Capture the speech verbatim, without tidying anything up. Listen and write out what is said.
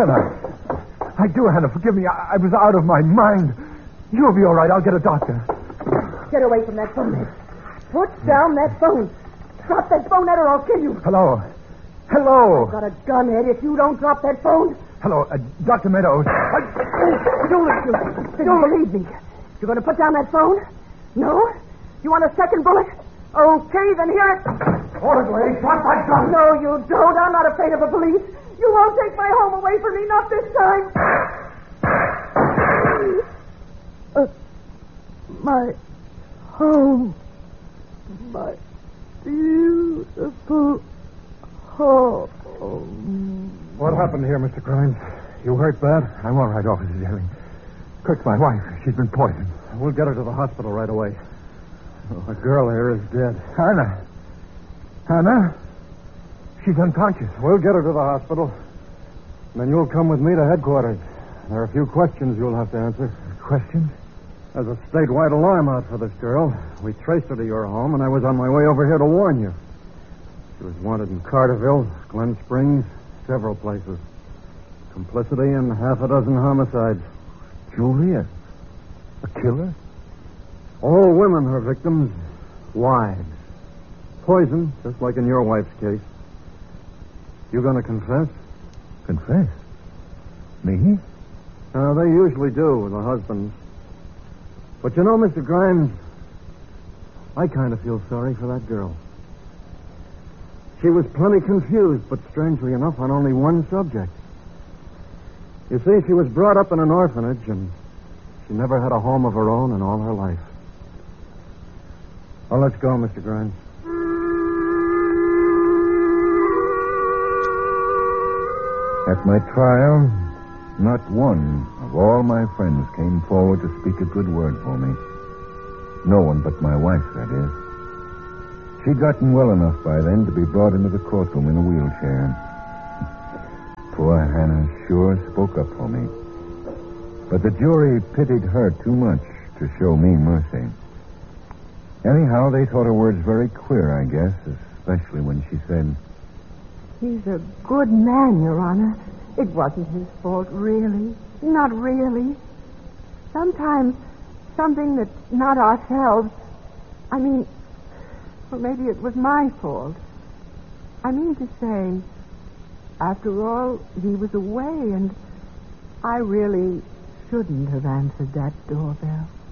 Hannah. I do, Hannah. Forgive me. I, I was out of my mind. You'll be all right. I'll get a doctor. Get away from that phone. Put down that phone. Drop that phone, Ed, or I'll kill you. Hello. Hello. I've got a gun, Ed. If you don't drop that phone... Hello, uh, Doctor Meadows. I... You, you, you believe me. You're going to put down that phone? No? You want a second bullet? Okay, then here it... Order, lady. Drop that gun. No, you don't. I'm not afraid of the police. You won't take my home away from me, not this time. Uh, my home. My beautiful home. What happened here, Mister Grimes? You hurt bad? I'm all right, Officer Jelling. Kirk's my wife. She's been poisoned. We'll get her to the hospital right away. Oh, the girl here is dead. Hannah. Hannah? She's unconscious. We'll get her to the hospital. And then you'll come with me to headquarters. There are a few questions you'll have to answer. Questions? There's a statewide alarm out for this girl. We traced her to your home, and I was on my way over here to warn you. She was wanted in Carterville, Glen Springs, several places. Complicity in half a dozen homicides. Julia? A killer? All women are victims. Wives. Poison, just like in your wife's case. You going to confess? Confess? Me? Uh, they usually do with the husbands. But you know, Mister Grimes, I kind of feel sorry for that girl. She was plenty confused, but strangely enough, on only one subject. You see, she was brought up in an orphanage, and she never had a home of her own in all her life. Well, let's go, Mister Grimes. At my trial, not one of all my friends came forward to speak a good word for me. No one but my wife, that is. She'd gotten well enough by then to be brought into the courtroom in a wheelchair. Poor Hannah sure spoke up for me. But the jury pitied her too much to show me mercy. Anyhow, they thought her words very queer, I guess, especially when she said, He's a good man, Your Honor. It wasn't his fault, really. Not really. Sometimes something that's not ourselves. I mean, well, maybe it was my fault. I mean to say, after all, he was away, and I really shouldn't have answered that doorbell.